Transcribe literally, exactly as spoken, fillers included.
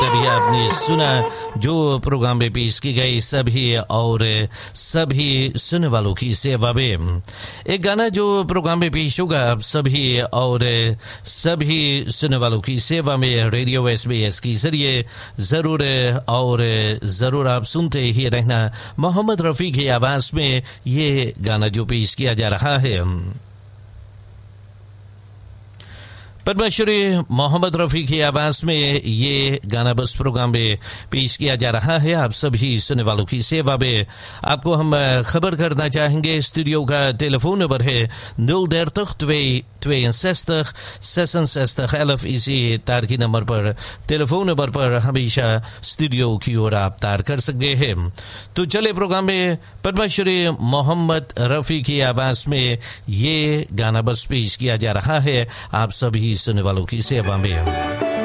अभी आपने सुना जो प्रोग्राम में पेश की गई सभी और सभी सुनने वालों की सेवा में एक गाना जो प्रोग्राम में पेश होगा आप सभी और सभी सुनने वालों की सेवा में रेडियो एस बी एस के जरिए जरूर और जरूर आप सुनते ही रहना। मोहम्मद रफ़ी की आवाज में ये गाना जो पेश किया जा रहा है, पद्मश्री मोहम्मद रफ़ी की आवाज में ये गाना बस प्रोग्राम में पेश किया जा रहा है आप सभी सुनने वालों की सेवा में। आपको हम खबर करना चाहेंगे, स्टूडियो का टेलीफोन नंबर है nul dertig twee tweeënzestig zesenzestig elf। इसी तार की नंबर पर टेलीफोन नंबर पर हमेशा स्टूडियो की ओर आप तार कर सकते हैं। तो चले प्रोग्राम में पद्मश्री मोहम्मद रफ़ी की आवाज में ये गाना बस पेश किया जा रहा है आप सभी सुनने वालों की सेवा में।